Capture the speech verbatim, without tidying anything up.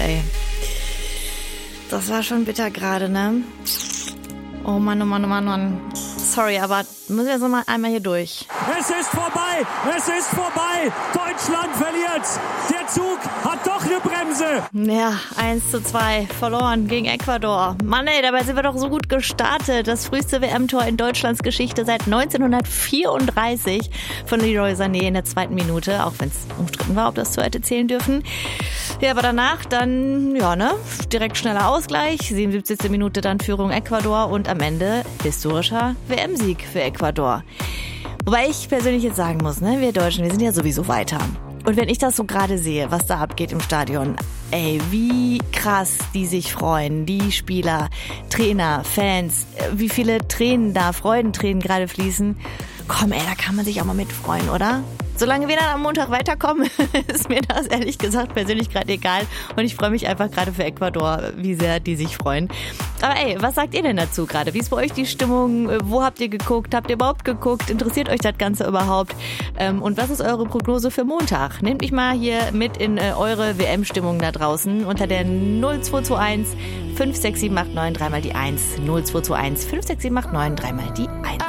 ey. Das war schon bitter gerade, ne? Oh Mann, oh Mann, oh Mann, oh Mann. Sorry, aber müssen wir so mal einmal hier durch. Es ist vorbei, es ist vorbei. Deutschland verliert. Der Zug hat doch eine Bremse. Ja, eins zu zwei verloren gegen Ecuador. Mann ey, dabei sind wir doch so gut gestartet. Das früheste W M-Tor in Deutschlands Geschichte seit neunzehnhundertvierunddreißig von Leroy Sané in der zweiten Minute, auch wenn es umstritten war, ob das Tor hätte zählen dürfen. Ja, aber danach dann, ja, ne, direkt schneller Ausgleich, siebenundsiebzigste Minute dann Führung Ecuador und am Ende historischer W M-Sieg für Ecuador. Wobei ich persönlich jetzt sagen muss, ne, wir Deutschen, wir sind ja sowieso weiter. Und wenn ich das so gerade sehe, was da abgeht im Stadion, ey, wie krass die sich freuen, die Spieler, Trainer, Fans, wie viele Tränen da, Freudentränen gerade fließen. Komm, ey, da kann man sich auch mal mitfreuen, oder? Solange wir dann am Montag weiterkommen, ist mir das ehrlich gesagt persönlich gerade egal. Und ich freue mich einfach gerade für Ecuador, wie sehr die sich freuen. Aber ey, was sagt ihr denn dazu gerade? Wie ist bei euch die Stimmung? Wo habt ihr geguckt? Habt ihr überhaupt geguckt? Interessiert euch das Ganze überhaupt? Und was ist eure Prognose für Montag? Nehmt mich mal hier mit in eure W M-Stimmung da draußen unter der null zwei zwei eins fünf sechs sieben acht neun dreimal die eins. null zwei zwei eins fünf sechs sieben acht neun dreimal die eins.